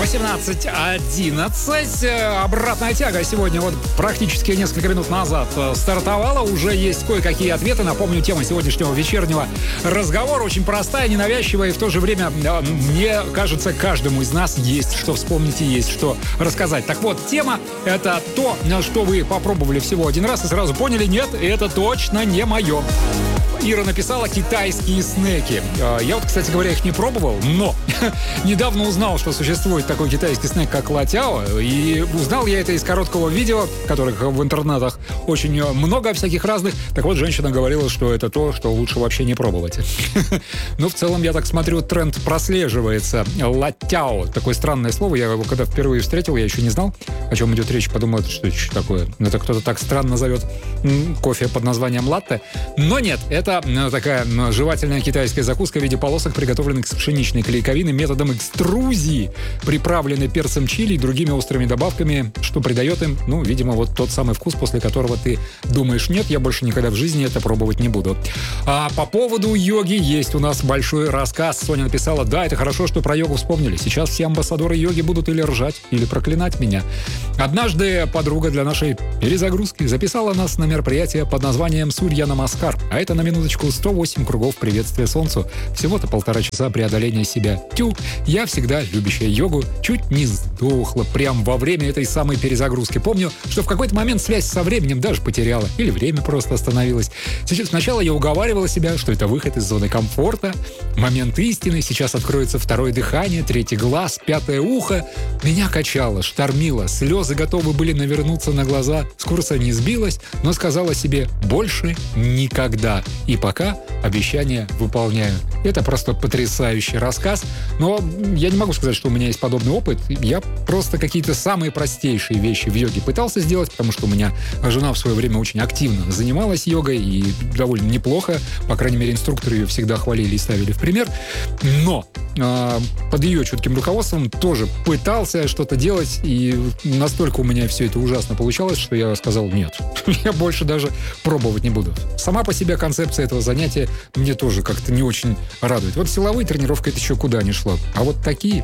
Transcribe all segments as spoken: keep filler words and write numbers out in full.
восемнадцать одиннадцать. Обратная тяга сегодня вот практически несколько минут назад стартовала. Уже есть кое-какие ответы. Напомню, тема сегодняшнего вечернего разговора очень простая, ненавязчивая. И в то же время, мне кажется, каждому из нас есть что вспомнить и есть что рассказать. Так вот, тема — это то, что вы попробовали всего один раз и сразу поняли: нет, это точно не мое. Ира написала китайские снеки. Я вот, кстати говоря, их не пробовал, но недавно узнал, что существует такой китайский снек, как латяо. И узнал я это из короткого видео, которых в интернетах очень много всяких разных. Так вот, женщина говорила, что это то, что лучше вообще не пробовать. Но в целом, я так смотрю, тренд прослеживается. Латяо. Такое странное слово. Я его когда впервые встретил, я еще не знал, о чем идет речь. Подумал, что это такое. Это кто-то так странно зовет кофе под названием латте. Но нет, это Это такая жевательная китайская закуска в виде полосок, приготовленных с пшеничной клейковины методом экструзии, приправленной перцем чили и другими острыми добавками, что придает им, ну, видимо, вот тот самый вкус, после которого ты думаешь: нет, я больше никогда в жизни это пробовать не буду. А по поводу йоги есть у нас большой рассказ. Соня написала: да, это хорошо, что про йогу вспомнили. Сейчас все амбассадоры йоги будут или ржать, или проклинать меня. Однажды подруга для нашей перезагрузки записала нас на мероприятие под названием «Сурья Намаскар», а это на минуту сто восемь кругов приветствия солнцу. Всего-то полтора часа преодоления себя. Тю, я всегда любящая йогу чуть не сдохла прямо во время этой самой перезагрузки. Помню, что в какой-то момент связь со временем даже потеряла. Или время просто остановилось. Сейчас сначала я уговаривала себя, что это выход из зоны комфорта, момент истины, сейчас откроется второе дыхание, третий глаз, пятое ухо. Меня качало, штормило, слезы готовы были навернуться на глаза. С курса не сбилась, но сказала себе: больше никогда. И пока обещания выполняю. Это просто потрясающий рассказ. Но я не могу сказать, что у меня есть подобный опыт. Я просто какие-то самые простейшие вещи в йоге пытался сделать, потому что у меня жена в свое время очень активно занималась йогой и довольно неплохо. По крайней мере, инструкторы ее всегда хвалили и ставили в пример. Но э, под ее чутким руководством тоже пытался что-то делать, и настолько у меня все это ужасно получалось, что я сказал: нет, я больше даже пробовать не буду. Сама по себе концепция этого занятия мне тоже как-то не очень радует. Вот силовые тренировки — это еще куда ни шло. А вот такие,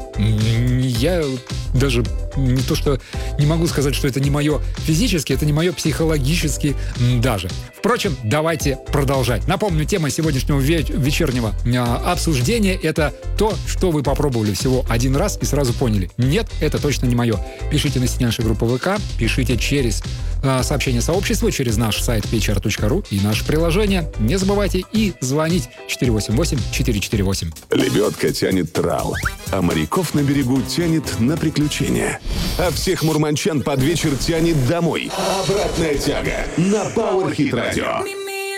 я даже не то что не могу сказать, что это не мое физически, это не мое психологически даже. Впрочем, давайте продолжать. Напомню, тема сегодняшнего вечернего обсуждения — это то, что вы попробовали всего один раз и сразу поняли: нет, это точно не мое. Пишите на стене нашей группы ВК, пишите через сообщение сообщества, через наш сайт пи эйч ар точка ру и наше приложение. Не забывайте и звонить четыре восемь восемь четыре четыре восемь. Лебедка тянет трал, а моряков на берегу тянет на приключения. А всех мурманчан под вечер тянет домой. Обратная тяга на Power Hit Radio.